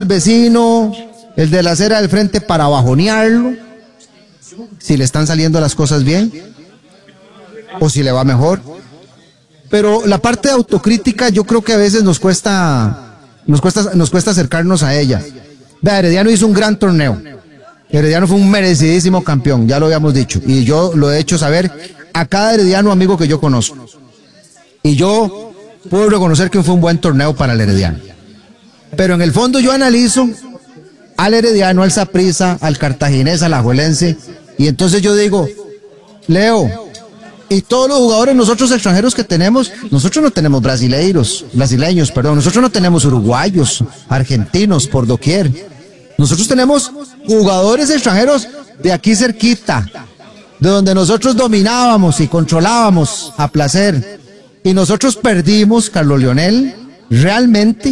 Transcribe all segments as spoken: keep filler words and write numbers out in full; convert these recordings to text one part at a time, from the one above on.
vecino, el de la acera del frente para bajonearlo, si le están saliendo las cosas bien, o si le va mejor. Pero la parte de autocrítica yo creo que a veces nos cuesta, nos cuesta, nos cuesta acercarnos a ella. Vea, Herediano hizo un gran torneo. Herediano fue un merecidísimo campeón, ya lo habíamos dicho. Y yo lo he hecho saber a cada herediano amigo que yo conozco. Y yo puedo reconocer que fue un buen torneo para el Herediano. Pero en el fondo yo analizo al Herediano, al Saprissa, al Cartaginés, al Alajuelense. Y entonces yo digo, Leo, y todos los jugadores nosotros extranjeros que tenemos, nosotros no tenemos brasileiros, brasileños, perdón, nosotros no tenemos uruguayos, argentinos, por doquier. Nosotros tenemos jugadores extranjeros de aquí cerquita, de donde nosotros dominábamos y controlábamos a placer. Y nosotros perdimos, Carlos Leonel, realmente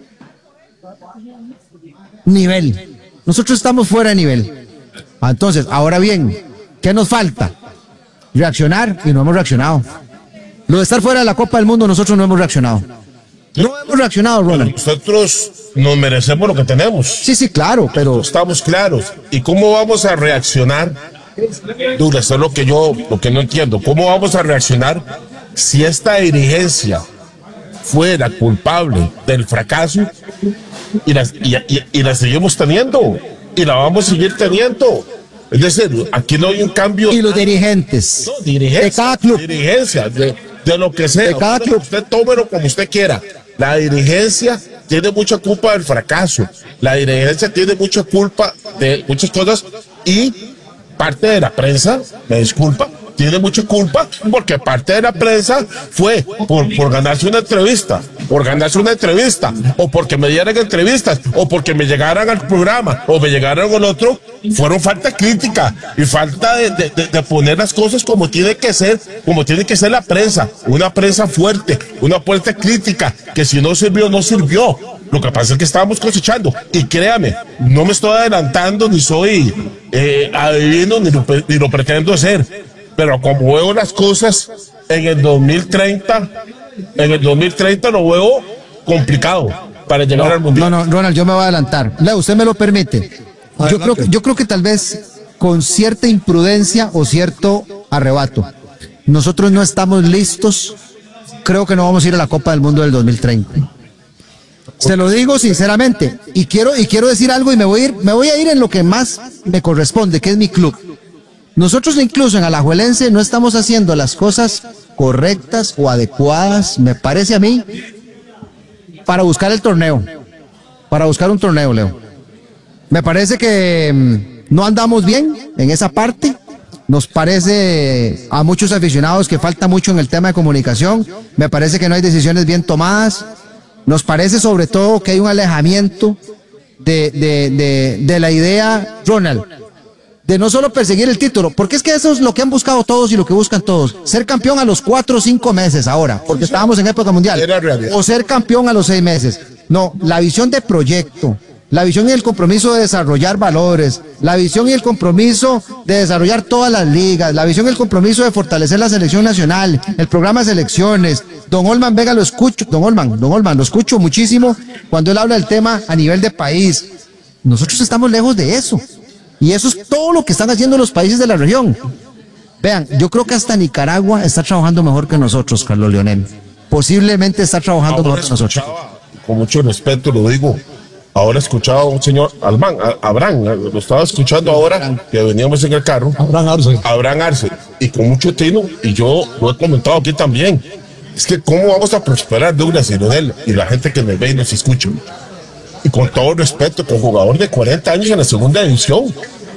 nivel. Nosotros estamos fuera de nivel. Entonces, ahora bien, ¿qué nos falta? Reaccionar, y no hemos reaccionado. Lo de estar fuera de la Copa del Mundo, nosotros no hemos reaccionado. No hemos reaccionado, Ronald. Nosotros nos merecemos lo que tenemos. Sí, sí, claro, pero... Estamos claros. ¿Y cómo vamos a reaccionar? Douglas, eso es lo que yo, lo que no entiendo. ¿Cómo vamos a reaccionar si esta dirigencia fuera culpable del fracaso y la, y, y, y la seguimos teniendo? Y la vamos a seguir teniendo. Es decir, aquí no hay un cambio. Y los dirigentes. No, dirigencia. De cada club. Dirigencia, de, de lo que sea. De cada club. Usted tómelo como usted quiera. La dirigencia tiene mucha culpa del fracaso. La dirigencia tiene mucha culpa de muchas cosas y parte de la prensa, me disculpa, tiene mucha culpa porque parte de la prensa fue por, por ganarse una entrevista, por ganarse una entrevista, o porque me dieran entrevistas, o porque me llegaran al programa, o me llegaran al otro. Fueron falta crítica y falta de, de, de, de poner las cosas como tiene que ser, como tiene que ser la prensa, una prensa fuerte, una prensa crítica, que si no sirvió, no sirvió. Lo que pasa es que estábamos cosechando, y créame, no me estoy adelantando, ni soy eh, adivino, ni lo, ni lo pretendo ser, pero como veo las cosas en el dos mil treinta, en el dos mil treinta lo veo complicado para llegar no, al Mundial. No, no, Ronald, yo me voy a adelantar. Leo, usted me lo permite. Yo creo, que, yo creo que tal vez con cierta imprudencia o cierto arrebato, nosotros no estamos listos. Creo que no vamos a ir a la Copa del Mundo del dos mil treinta. Se lo digo sinceramente, y quiero, y quiero decir algo, y me voy a ir, me voy a ir en lo que más me corresponde, que es mi club. Nosotros incluso en Alajuelense no estamos haciendo las cosas correctas o adecuadas, me parece a mí, para buscar el torneo, para buscar un torneo, Leo. Me parece que mmm, no andamos bien en esa parte. Nos parece a muchos aficionados que falta mucho en el tema de comunicación. Me parece que no hay decisiones bien tomadas. Nos parece sobre todo que hay un alejamiento de, de, de, de la idea, Ronald, de no solo perseguir el título, porque es que eso es lo que han buscado todos y lo que buscan todos. Ser campeón a los cuatro o cinco meses ahora, porque estábamos en época mundial. O ser campeón a los seis meses. No, la visión de proyecto, la visión y el compromiso de desarrollar valores, la visión y el compromiso de desarrollar todas las ligas, la visión y el compromiso de fortalecer la selección nacional, el programa de selecciones. Don Olman Vega lo escucho, don Olman, don Olman, lo escucho muchísimo cuando él habla del tema a nivel de país. Nosotros estamos lejos de eso. Y eso es todo lo que están haciendo los países de la región. Vean, yo creo que hasta Nicaragua está trabajando mejor que nosotros, Carlos Leonel. Posiblemente está trabajando ahora mejor que nosotros. Con mucho respeto lo digo. Ahora escuchaba a un señor, Alman, Abraham, lo estaba escuchando ahora que veníamos en el carro. Abraham Arce. Abraham Arce. Y con mucho tino, y yo lo he comentado aquí también. Es que cómo vamos a prosperar, Douglas y Leonel, y la gente que nos ve y nos escucha. Y con todo respeto, con jugador de cuarenta años en la segunda división.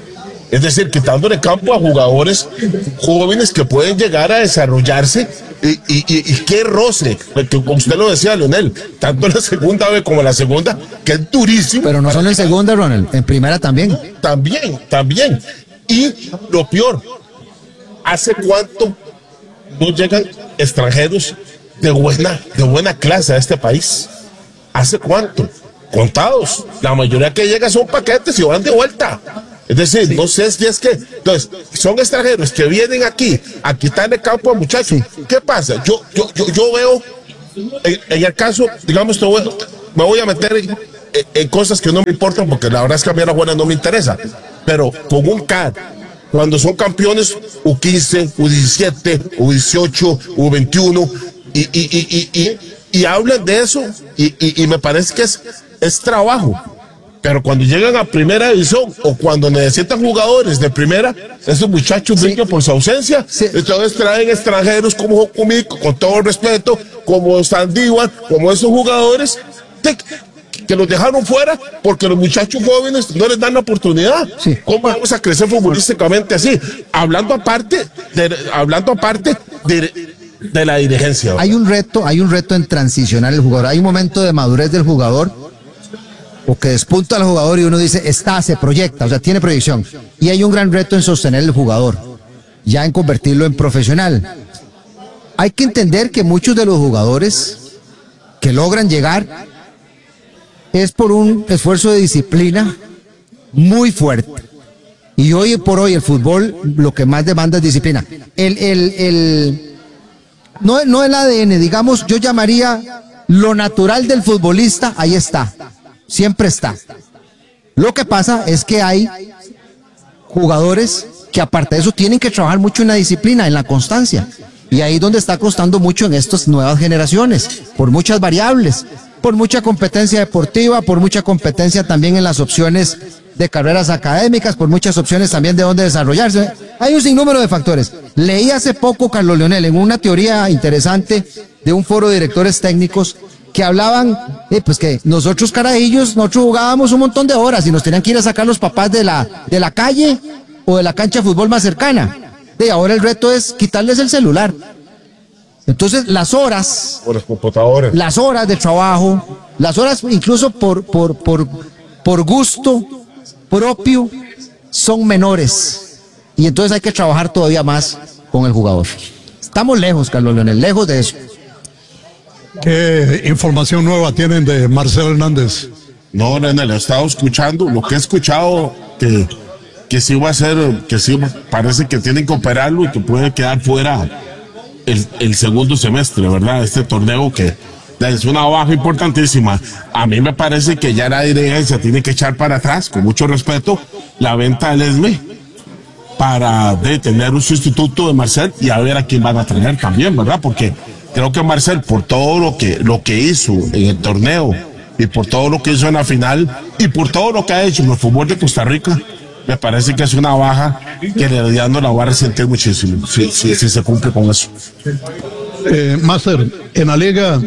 Es decir, quitándole campo a jugadores jóvenes que pueden llegar a desarrollarse y, y, y, y qué roce, que como usted lo decía, Leonel, tanto en la segunda vez como en la segunda, que es durísimo. Pero no solo en segunda, Ronald, en primera también. También, también. Y lo peor, ¿hace cuánto no llegan extranjeros de buena, de buena clase a este país? ¿Hace cuánto? Contados. La mayoría que llega son paquetes y van de vuelta. Es decir, sí. No sé si es que, entonces, son extranjeros que vienen aquí a quitarle campo a muchachos. Sí. ¿Qué pasa? Yo, yo, yo, yo veo, en, en el caso, digamos, voy, me voy a meter en, en cosas que no me importan, porque la verdad es que a mí la buena no me interesa, pero con un C A D, cuando son campeones U quince, U diecisiete, U dieciocho, U veintiuno, y, y, y, y, y, y hablan de eso, y, y, y me parece que es, es trabajo. Pero cuando llegan a primera división o cuando necesitan jugadores de primera, esos muchachos sí. brillan por su ausencia. Sí. Entonces traen extranjeros como Jocumico, con todo el respeto, como Sandívar, como esos jugadores de, que los dejaron fuera porque los muchachos jóvenes no les dan la oportunidad. Sí. ¿Cómo vamos a crecer futbolísticamente así? Hablando aparte de, hablando aparte de, de la dirigencia. Hay un reto, hay un reto en transicionar el jugador. Hay un momento de madurez del jugador, o que despunta al jugador y uno dice, está, se proyecta, o sea, tiene proyección. Y hay un gran reto en sostener el jugador, ya en convertirlo en profesional. Hay que entender que muchos de los jugadores que logran llegar es por un esfuerzo de disciplina muy fuerte. Y hoy por hoy el fútbol lo que más demanda es disciplina. El, el, el, no, no el A D N, digamos, yo llamaría lo natural del futbolista, ahí está. Siempre está. Lo que pasa es que hay jugadores que aparte de eso tienen que trabajar mucho en la disciplina, en la constancia. Y ahí es donde está costando mucho en estas nuevas generaciones, por muchas variables, por mucha competencia deportiva, por mucha competencia también en las opciones de carreras académicas, por muchas opciones también de dónde desarrollarse. Hay un sinnúmero de factores. Leí hace poco, Carlos Leonel, en una teoría interesante de un foro de directores técnicos, que hablaban, eh, pues que nosotros carajillos, nosotros jugábamos un montón de horas y nos tenían que ir a sacar los papás de la, de la calle o de la cancha de fútbol más cercana. Y ahora el reto es quitarles el celular. Entonces las horas, por los computadores, las horas de trabajo, las horas incluso por, por, por, por gusto propio son menores. Y entonces hay que trabajar todavía más con el jugador. Estamos lejos, Carlos Leonel, lejos de eso. ¿Qué información nueva tienen de Marcelo Hernández? No, nene, lo he estado escuchando. Lo que he escuchado, que, que sí va a ser, que sí parece que tienen que operarlo y que puede quedar fuera el, el segundo semestre, ¿verdad? Este torneo que es una baja importantísima. A mí me parece que ya la dirigencia tiene que echar para atrás, con mucho respeto, la venta del Esme para de tener un sustituto de Marcel y a ver a quién van a traer también, ¿verdad? Porque creo que Marcel, por todo lo que, lo que hizo en el torneo y por todo lo que hizo en la final y por todo lo que ha hecho en el fútbol de Costa Rica, me parece que es una baja que el Herediano la va a resentir muchísimo si, si, si se cumple con eso. Eh, Master, en la liga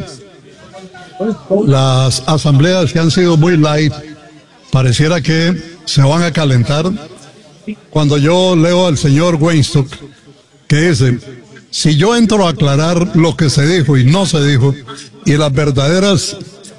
las asambleas que han sido muy light, pareciera que se van a calentar. Cuando yo leo al señor Weinstock que dice, si yo entro a aclarar lo que se dijo y no se dijo, y las verdaderas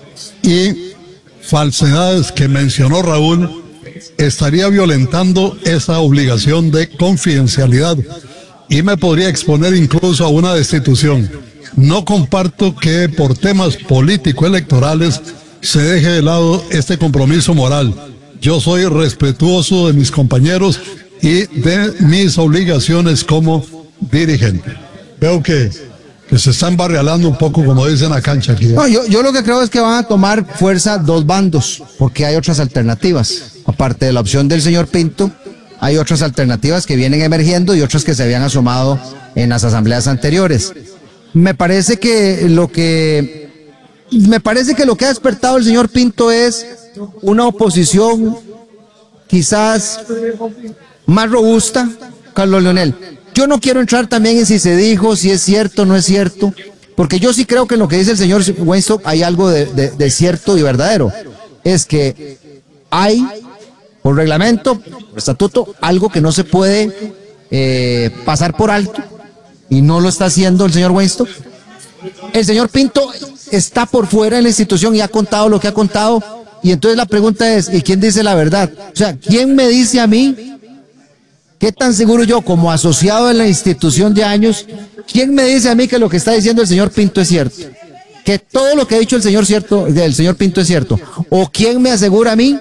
y falsedades que mencionó Raúl, estaría violentando esa obligación de confidencialidad y me podría exponer incluso a una destitución. No comparto que por temas político-electorales se deje de lado este compromiso moral. Yo soy respetuoso de mis compañeros y de mis obligaciones como dirigente. Veo que, que se están barrialando un poco, como dicen la cancha aquí. No, yo, yo lo que creo es que van a tomar fuerza dos bandos, porque hay otras alternativas. Aparte de la opción del señor Pinto, hay otras alternativas que vienen emergiendo y otras que se habían asomado en las asambleas anteriores. Me parece que lo que me parece que lo que ha despertado el señor Pinto es una oposición quizás más robusta, Carlos Leonel. Yo no quiero entrar también en si se dijo, si es cierto o no es cierto, porque yo sí creo que en lo que dice el señor Weinstock hay algo de, de, de cierto y verdadero. Es que hay, por reglamento, por estatuto, algo que no se puede eh, pasar por alto, y no lo está haciendo el señor Weinstock. El señor Pinto está por fuera de la institución y ha contado lo que ha contado, y entonces la pregunta es, ¿y quién dice la verdad? O sea, ¿quién me dice a mí? ¿Qué tan seguro yo, como asociado en la institución de años, quién me dice a mí que lo que está diciendo el señor Pinto es cierto? Que todo lo que ha dicho el señor cierto, el señor Pinto es cierto. ¿O quién me asegura a mí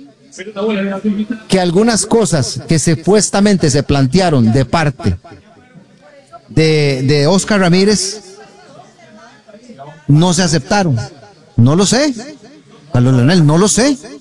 que algunas cosas que supuestamente se plantearon de parte de, de Oscar Ramírez no se aceptaron? No lo sé. Carlos Leonel, no lo sé.